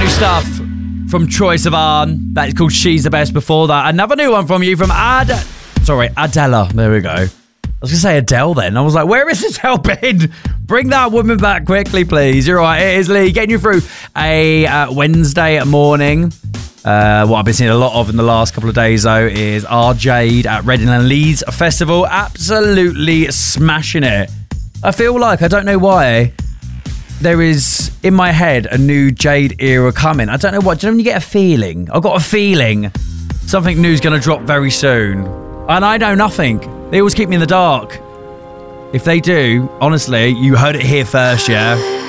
new stuff from Troye Sivan. That is called She's the Best. Before that, another new one from you from Adela. There we go. I was going to say Adele then. I was like, where is Adele been? Bring that woman back quickly, please. You're right. It is Lee getting you through a Wednesday morning. What I've been seeing a lot of in the last couple of days, though, is our Jade at Reading and Leeds Festival. Absolutely smashing it. I feel like, I don't know why, there is, in my head, a new Jade era coming. I don't know what. Do you know when you get a feeling? I've got a feeling something new is going to drop very soon. And I know nothing. They always keep me in the dark. If they do, honestly, you heard it here first, yeah?